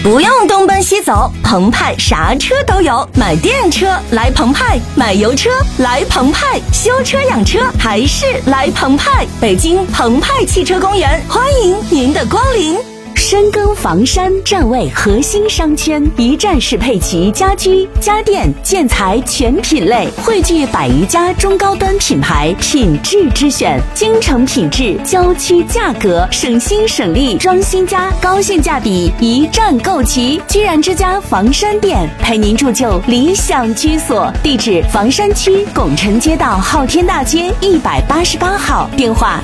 不用东奔西走，澎湃啥车都有。买电车来澎湃，买油车来澎湃，修车养车还是来澎湃。北京澎湃汽车公园欢迎您的光临。深耕房山，站位核心商圈，一站式配齐家居、家电、建材全品类，汇聚100余家中高端品牌，品质之选，京城品质，郊区价格，省心省力，装新家，高性价比，一站购齐。居然之家房山店，陪您铸就理想居所。地址：房山区拱辰街道昊天大街188号，电话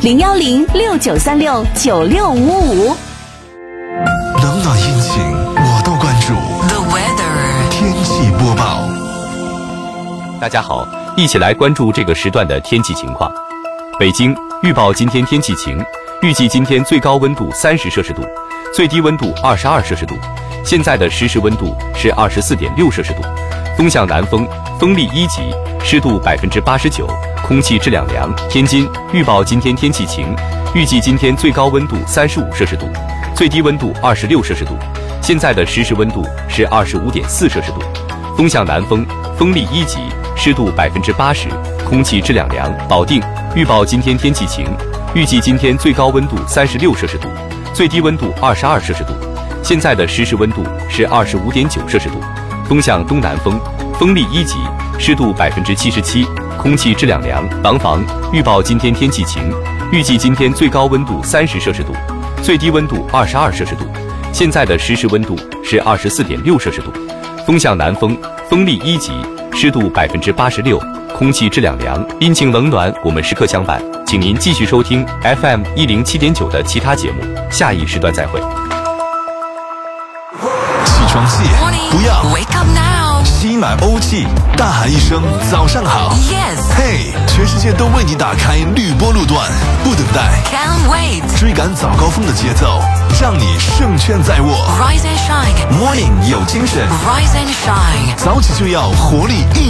01069369655。 冷暖阴晴我都关注。 The weather 天气播报。 大家好，一起来关注这个时段的天气情况。北京预报今天天气晴，预计今天最高温度30摄氏度，最低温度22摄氏度。现在的实时温度是24.6摄氏度，风向南风，风力1级，湿度89%，空气质量良。天津预报今天天气晴，预计今天最高温度35摄氏度，最低温度26摄氏度，现在的实时温度是25.4摄氏度，风向南风，风力1级，湿度80%，空气质量良。保定预报今天天气晴，预计今天最高温度36摄氏度，最低温度22摄氏度，现在的实时温度是25.9摄氏度，风向东南风，风力1级，湿度77%，空气质量良。廊坊预报今天天气晴，预计今天最高温度30摄氏度，最低温度22摄氏度，现在的实时温度是24.6摄氏度，风向南风，风力1级，湿度86%，空气质量良。阴晴冷暖我们时刻相伴，请您继续收听 FM 107.9的其他节目，下一时段再会。 起床气不要 Wake up now 吸满欧气，大喊一声早上好。 Yes 嘿，全世界都为你打开绿波路段，不等待， Can't wait 追赶早高峰的节奏，让你胜券在握。 Rise and shine Morning 有精神， Rise and shine 早起就要活力